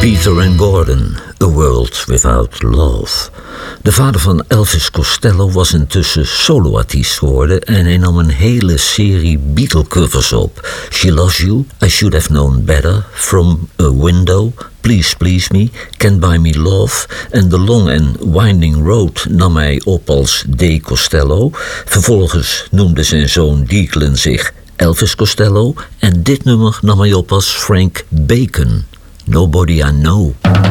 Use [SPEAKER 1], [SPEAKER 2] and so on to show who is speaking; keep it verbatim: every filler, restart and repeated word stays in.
[SPEAKER 1] Peter and Gordon, A World Without Love. De vader van Elvis Costello was intussen soloartiest geworden en hij nam een hele serie Beatle-covers op. She Loves You, I Should Have Known Better, From a Window, Please Please Me, Can't Buy Me Love en The Long and Winding Road nam hij op als D. Costello. Vervolgens noemde zijn zoon Declan zich Elvis Costello en dit nummer nam hij op als Frank Bacon. Nobody I Know.